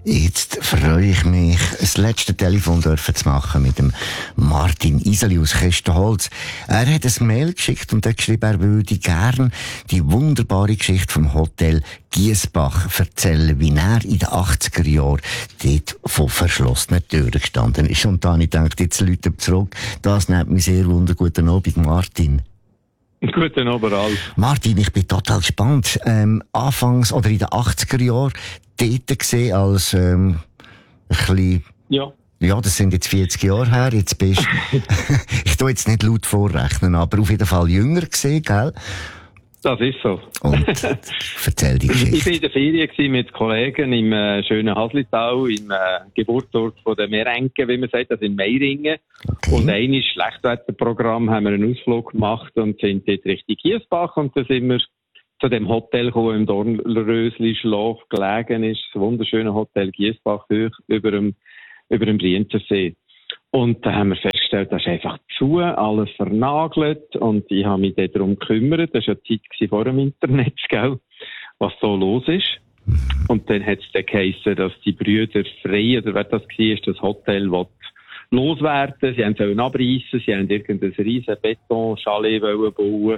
Jetzt freue ich mich, das letzte Telefon dürfen zu machen mit dem Martin Iseli aus Kestenholz. Er hat ein Mail geschickt und hat geschrieben, er würde gern die wunderbare Geschichte vom Hotel Giesbach erzählen, wie er in den 80er Jahren dort vor verschlossenen Türen gestanden ist. Und da habe ich gedacht, jetzt Leute zurück. Das nennt mich sehr wunder. Guten Abend, Martin. Guten Abend, Ralf. Martin, ich bin total gespannt. Anfangs oder in den 80er Jahren dort gesehen als ein bisschen... Ja, das sind jetzt 40 Jahre her. Jetzt bist ich tue jetzt nicht laut vorrechnen, aber auf jeden Fall jünger gesehen, gell? Das ist so. Und erzähl die Geschichte. Ich war in der Ferien mit Kollegen im schönen Haslital, im Geburtsort von den Merenken, wie man sagt, also in Meiringen. Okay. Und eines Schlechtwetterprogramm haben wir einen Ausflug gemacht und sind dort Richtung Giesbach. Und da sind wir zu dem Hotel gekommen, im Dornrösli-Schlaf gelegen ist. Das wunderschöne Hotel Giesbach hoch über dem Brienzersee. Und da haben wir festgestellt, das ist einfach zu, alles vernagelt. Und ich habe mich darum gekümmert. Das war ja die Zeit vor dem Internet, gell, was so los ist. Und dann hat es dann geheissen, dass die Brüder Frey, oder wer das war, das Hotel loswerden. Sie sollen abreißen, sie haben irgendein riesen Betonchalet bauen.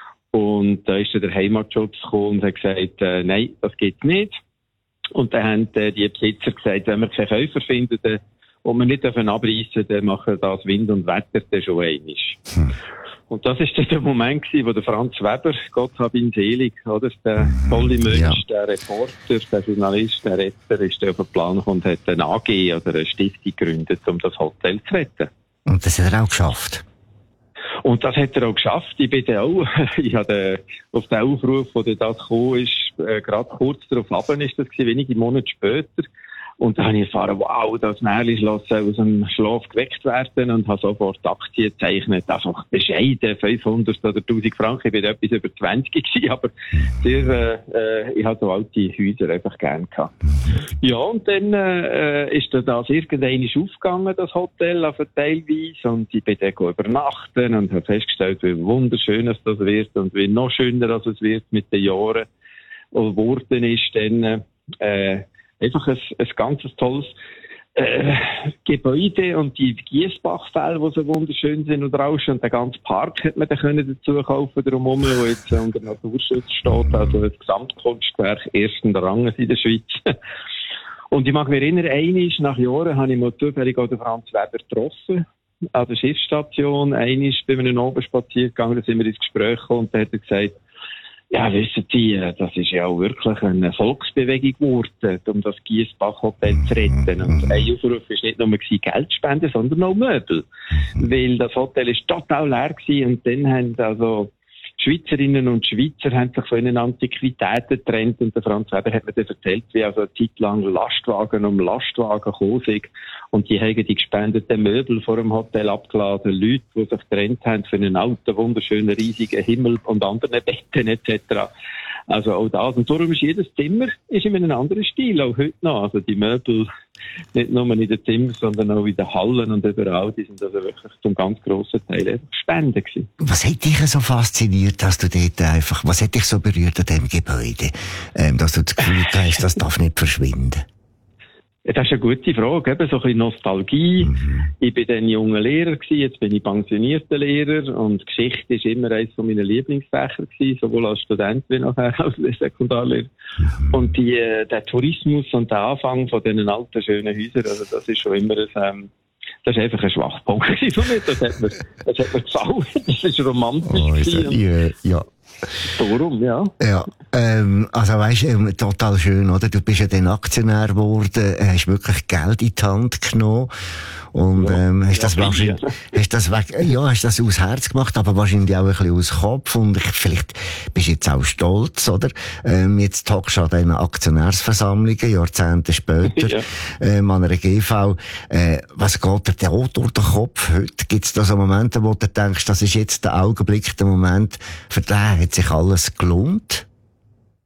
Und da ist dann der Heimatschutz gekommen und hat gesagt, nein, das geht nicht. Und dann haben die Besitzer gesagt, wenn wir keine Käufer finden, und wir nicht abreißen, dann machen das Wind und Wetter dann schon einmal. Und das ist dann der Moment gewesen, wo der Franz Weber, Gott hab ihn selig, oder? Der tolle Mensch, der Reporter, der Journalist, der Retter, ist dann auf den Plan gekommen und hat eine AG oder eine Stiftung gegründet, um das Hotel zu retten. Und das hat er auch geschafft? Und das hat er auch geschafft. Ich habe auf den Aufruf, wo das gekommen ist, gerade kurz darauf haben, ist das gewesen, wenige Monate später. Und da habe ich erfahren, wow, das Märchenschloss soll aus dem Schlaf geweckt werden und habe sofort Aktien gezeichnet. Also bescheiden, 500 oder 1000 Franken. Ich bin etwas über 20 gewesen, aber ich habe so alte Häuser einfach gern gehabt. Ja, und dann ist das irgendwann aufgegangen, das Hotel, also teilweise. Und ich bin dann übernachten und habe festgestellt, wie wunderschön das wird und wie noch schöner als es wird mit den Jahren. Und geworden ist dann, einfach ein ganz tolles Gebäude und die Giesbachfälle, die so wunderschön sind und rauschen. Und den ganzen Park hätte man dann dazu kaufen drumherum, wo jetzt unter Naturschutz steht. Also ein Gesamtkunstwerk ersten Ranges in der Schweiz. Und ich mag mich erinnern, nach Jahren habe ich mal zufällig auch den Franz Weber getroffen an der Schiffsstation. Einmal bin ich oben spazieren gegangen, da sind wir ins Gespräch gekommen und da hat er gesagt, ja, wissen Sie, das ist ja auch wirklich eine Volksbewegung geworden, um das Giesbach-Hotel zu retten. Und ein Aufruf war nicht nur Geld spenden, sondern auch Möbel. Weil das Hotel ist total leer gewesen und dann haben also Schweizerinnen und Schweizer haben sich von ihren Antiquitäten getrennt und der Franz Weber hat mir dann erzählt, wie also eine Zeit lang Lastwagen um Lastwagen gekommen sind und die haben die gespendeten Möbel vor dem Hotel abgeladen, Leute, die sich getrennt haben für einen alten, wunderschönen, riesigen Himmel und anderen Betten etc. Also auch das. Und darum ist jedes Zimmer in einem anderen Stil, auch heute noch. Also die Möbel, nicht nur in den Zimmern, sondern auch in den Hallen und überall, die sind also wirklich zum ganz grossen Teil einfach Spenden gewesen. Was hat dich so fasziniert, dass du dort einfach, was hat dich so berührt an diesem Gebäude, dass du das Gefühl hast, das darf nicht verschwinden? Ja, das ist eine gute Frage, eben so ein bisschen Nostalgie. Ich bin dann junger Lehrer gewesen, jetzt bin ich pensionierter Lehrer und Geschichte ist immer eines von meinen Lieblingsfächer gewesen, sowohl als Student wie nachher als Sekundarlehrer. Und der Tourismus und der Anfang von diesen alten, schönen Häusern, also das ist schon immer das ist einfach ein Schwachpunkt von mir. Das hat mir gefallen. Das ist romantisch. Ja. Darum, ja. Ja, also weisst du, total schön, oder? Du bist ja dann Aktionär geworden, hast wirklich Geld in die Hand genommen und hast das wahrscheinlich, hast das aus Herz gemacht, aber wahrscheinlich auch ein bisschen aus Kopf und vielleicht bist du jetzt auch stolz, oder? Jetzt hockst du an diesen Aktionärsversammlungen, Jahrzehnte später, an einer GV. Was geht dir denn auch durch den Kopf heute? Gibt es da so Momente, wo du denkst, das ist jetzt der Augenblick, der Moment, für den hat sich alles gelohnt?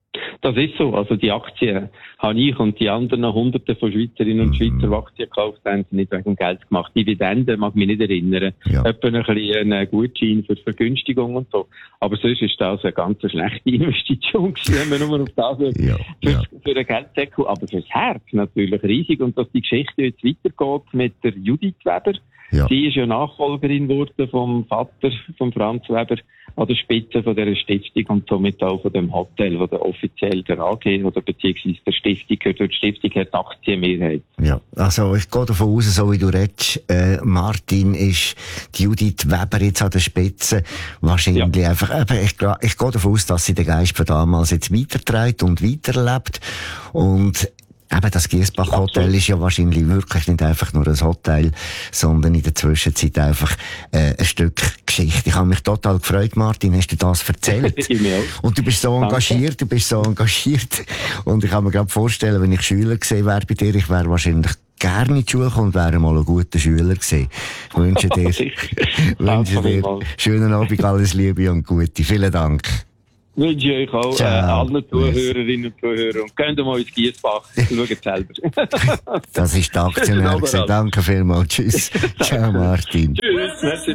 Das ist so. Also die Aktien habe ich und die anderen Hunderte von Schweizerinnen und Schweizer, die Aktien gekauft haben, sind nicht wegen Geld gemacht. Dividenden mag mich nicht erinnern. Ja. Etwa ein bisschen ein Gutschein für Vergünstigung und so. Aber sonst ist das eine ganz schlechte Investition gewesen, wenn man nur auf das für einen Gelddeckel. Aber fürs Herz natürlich riesig. Und dass die Geschichte jetzt weitergeht mit der Judith Weber. Ja. Sie ist ja Nachfolgerin geworden vom Vater, von Franz Weber, an der Spitze von dieser Stiftung und somit auch von dem Hotel, wo der offiziell der AG oder beziehungsweise der Stiftung gehört. Die Stiftung hat Aktienmehrheit. Ja, also ich gehe davon aus, so wie du redest, Martin, ist die Judith Weber jetzt an der Spitze wahrscheinlich einfach, ich gehe davon aus, dass sie den Geist von damals jetzt weiterträgt und weiterlebt und eben, das Giesbach-Hotel ist ja wahrscheinlich wirklich nicht einfach nur ein Hotel, sondern in der Zwischenzeit einfach ein Stück Geschichte. Ich habe mich total gefreut, Martin, hast du das erzählt? Und du bist so engagiert, Und ich kann mir gerade vorstellen, wenn ich Schüler gesehen wäre bei dir, ich wäre wahrscheinlich gerne in die Schule gekommen und wäre mal ein guter Schüler gewesen. Ich wünsche dir schönen Abend, alles Liebe und Gute. Vielen Dank. Wünsche ich euch auch allen Zuhörerinnen und Zuhörern. Und geht mal ins Giesbach, schaut selber. Das ist der Aktionär. Danke vielmals. Tschüss. Ciao, Martin. Tschüss.